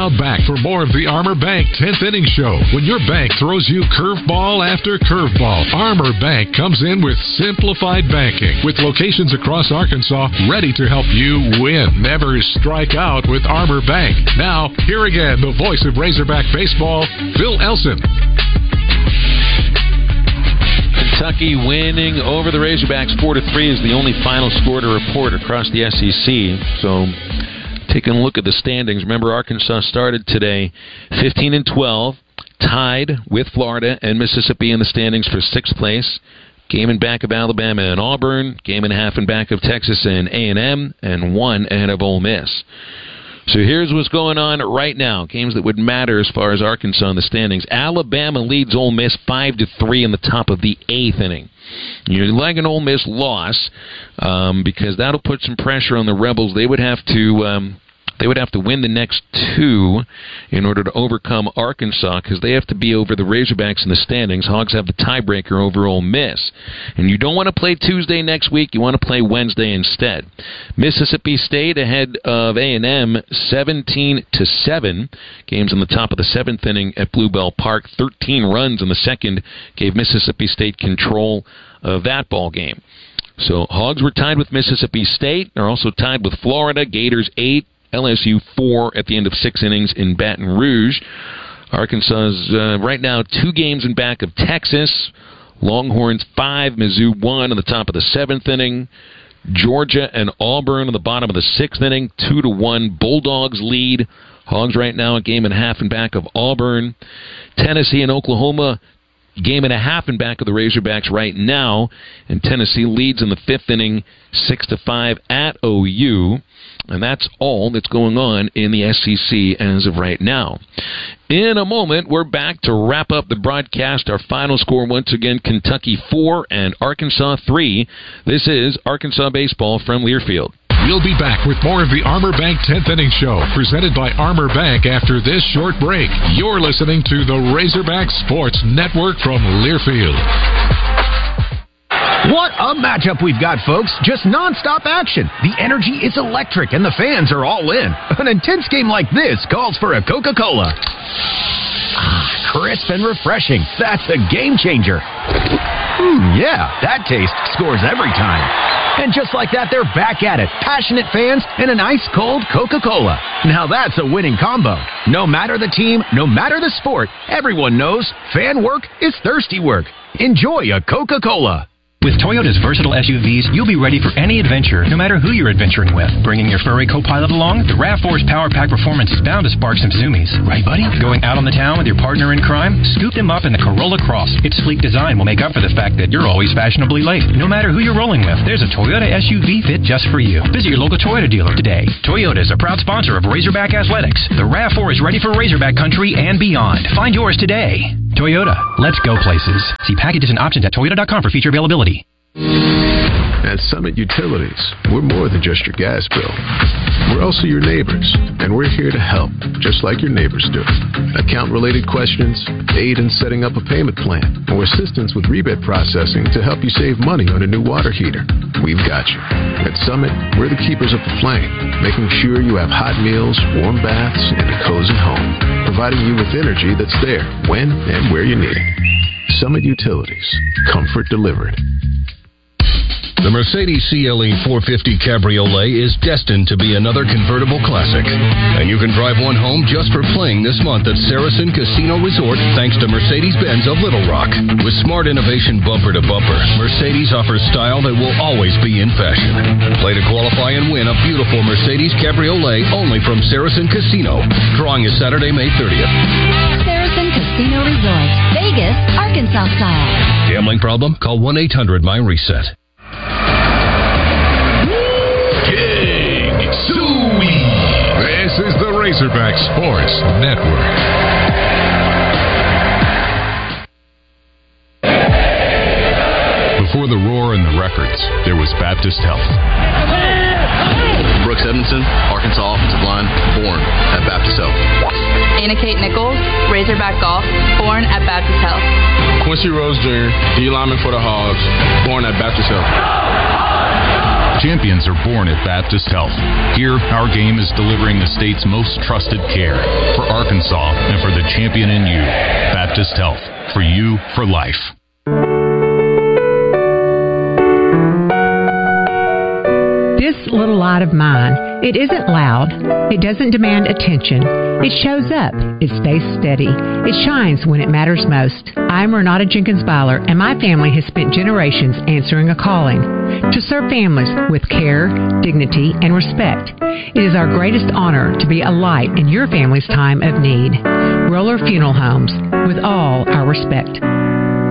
Now back for more of the Armor Bank 10th Inning Show. When your bank throws you curveball after curveball, Armor Bank comes in with simplified banking, with locations across Arkansas ready to help you win. Never strike out with Armor Bank. Now, here again, the voice of Razorback baseball, Phil Elson. Kentucky winning over the Razorbacks 4-3 is the only final score to report across the SEC. So, taking a look at the standings. Remember, Arkansas started today 15-12, tied with Florida and Mississippi in the standings for 6th place. Game in back of Alabama and Auburn, game and a half in back of Texas and A&M, and 1 ahead of Ole Miss. So here's what's going on right now. Games that would matter as far as Arkansas in the standings. Alabama leads Ole Miss 5-3 in the top of the 8th inning. You'd like an Ole Miss loss because that'll put some pressure on the Rebels. They would have to win the next 2 in order to overcome Arkansas, because they have to be over the Razorbacks in the standings. Hogs have the tiebreaker over Ole Miss. And you don't want to play Tuesday next week. You want to play Wednesday instead. Mississippi State ahead of A&M 17-7. Games in the top of the 7th inning at Bluebell Park. 13 runs in the second gave Mississippi State control of that ball game. So Hogs were tied with Mississippi State. They're also tied with Florida. Gators 8. LSU 4 at the end of 6 innings in Baton Rouge. Arkansas's right now 2 games in back of Texas. Longhorns 5, Mizzou 1 on the top of the 7th inning. Georgia and Auburn on the bottom of the 6th inning, 2-1. Bulldogs lead. Hogs right now a game and a half in back of Auburn. Tennessee and Oklahoma, game and a half in back of the Razorbacks right now. And Tennessee leads in the 5th inning, 6-5 at OU. And that's all that's going on in the SEC as of right now. In a moment, we're back to wrap up the broadcast. Our final score, once again, Kentucky 4 and Arkansas 3. This is Arkansas Baseball from Learfield. We'll be back with more of the Armor Bank 10th Inning Show, presented by Armor Bank after this short break. You're listening to the Razorback Sports Network from Learfield. What a matchup we've got, folks. Just nonstop action. The energy is electric, and the fans are all in. An intense game like this calls for a Coca-Cola. Crisp and refreshing. That's a game changer. Yeah, that taste scores every time. And just like that, they're back at it. Passionate fans and an ice-cold Coca-Cola. Now that's a winning combo. No matter the team, no matter the sport, everyone knows fan work is thirsty work. Enjoy a Coca-Cola. With Toyota's versatile SUVs, you'll be ready for any adventure, no matter who you're adventuring with. Bringing your furry co-pilot along, the RAV4's Power Pack Performance is bound to spark some zoomies. Right, buddy? Going out on the town with your partner in crime? Scoop them up in the Corolla Cross. Its sleek design will make up for the fact that you're always fashionably late. No matter who you're rolling with, there's a Toyota SUV fit just for you. Visit your local Toyota dealer today. Toyota is a proud sponsor of Razorback Athletics. The RAV4 is ready for Razorback country and beyond. Find yours today. Toyota. Let's go places. See packages and options at toyota.com for feature availability. At Summit Utilities, we're more than just your gas bill. We're also your neighbors, and we're here to help, just like your neighbors do. Account-related questions, aid in setting up a payment plan, or assistance with rebate processing to help you save money on a new water heater. We've got you. At Summit, we're the keepers of the flame, making sure you have hot meals, warm baths, and a cozy home, providing you with energy that's there when and where you need it. Summit Utilities. Comfort delivered. The Mercedes CLE 450 Cabriolet is destined to be another convertible classic. And you can drive one home just for playing this month at Saracen Casino Resort thanks to Mercedes-Benz of Little Rock. With smart innovation bumper to bumper, Mercedes offers style that will always be in fashion. Play to qualify and win a beautiful Mercedes Cabriolet only from Saracen Casino. Drawing is Saturday, May 30th. Saracen Casino Resort, Vegas, Arkansas style. Gambling problem? Call 1-800-MY-RESET. This is the Razorback Sports Network. Before the roar and the records, there was Baptist Health. Brooks Edmondson, Arkansas offensive line, born at Baptist Health. Anna Kate Nichols, Razorback Golf, born at Baptist Health. Quincy Rose Jr., D lineman for the Hogs, born at Baptist Health. Champions are born at Baptist Health. Here, our game is delivering the state's most trusted care for Arkansas and for the champion in you. Baptist Health. For you, for life. This little light of mine, it isn't loud. It doesn't demand attention. It shows up. It stays steady. It shines when it matters most. I'm Renata Jenkins Byler, and my family has spent generations answering a calling to serve families with care, dignity, and respect. It is our greatest honor to be a light in your family's time of need. Roller Funeral Homes, with all our respect.